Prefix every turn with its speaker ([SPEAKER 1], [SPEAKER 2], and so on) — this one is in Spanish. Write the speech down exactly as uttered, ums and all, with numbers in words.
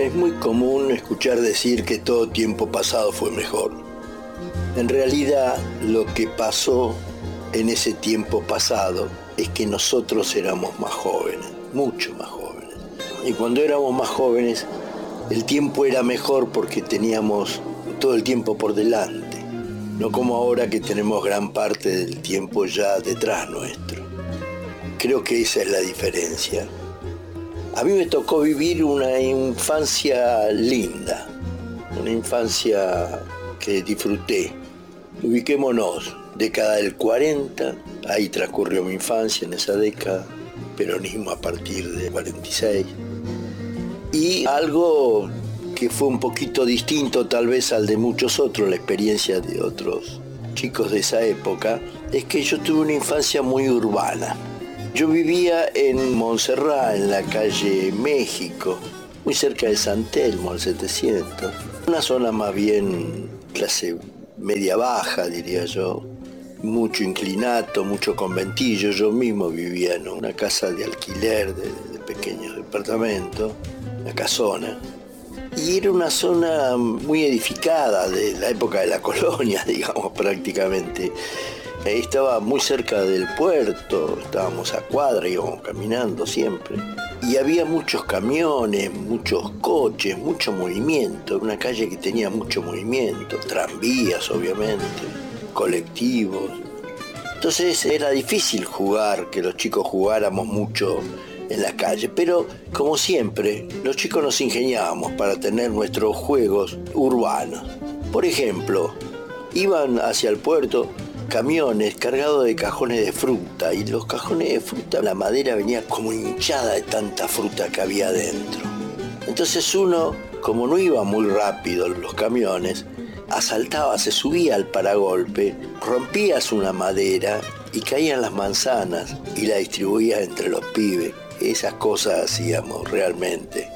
[SPEAKER 1] Es muy común escuchar decir que todo tiempo pasado fue mejor. En realidad, lo que pasó en ese tiempo pasado es que nosotros éramos más jóvenes, mucho más jóvenes. Y cuando éramos más jóvenes, el tiempo era mejor porque teníamos todo el tiempo por delante, no como ahora que tenemos gran parte del tiempo ya detrás nuestro. Creo que esa es la diferencia. A mí me tocó vivir una infancia linda, una infancia que disfruté. Ubiquémonos, década del cuarenta, ahí transcurrió mi infancia en esa década, peronismo a partir de cuarenta y seis. Y algo que fue un poquito distinto tal vez al de muchos otros, la experiencia de otros chicos de esa época, es que yo tuve una infancia muy urbana. Yo vivía en Montserrat, en la calle México, muy cerca de San Telmo, al setecientos. Una zona más bien clase media-baja, diría yo. Mucho inclinato, mucho conventillo. Yo mismo vivía en una casa de alquiler, de, de pequeños departamentos, una casona. Y era una zona muy edificada, de la época de la colonia, digamos, prácticamente. Estaba muy cerca del puerto, estábamos a cuadra, íbamos caminando siempre. Y había muchos camiones, muchos coches, mucho movimiento. Una calle que tenía mucho movimiento, tranvías obviamente, colectivos. Entonces era difícil jugar, que los chicos jugáramos mucho en la calle. Pero como siempre, los chicos nos ingeniábamos para tener nuestros juegos urbanos. Por ejemplo, iban hacia el puerto camiones cargados de cajones de fruta, y los cajones de fruta, la madera venía como hinchada de tanta fruta que había adentro. Entonces uno, como no iba muy rápido los camiones, asaltaba, se subía al paragolpe, rompías una madera y caían las manzanas y la distribuías entre los pibes. Esas cosas hacíamos realmente.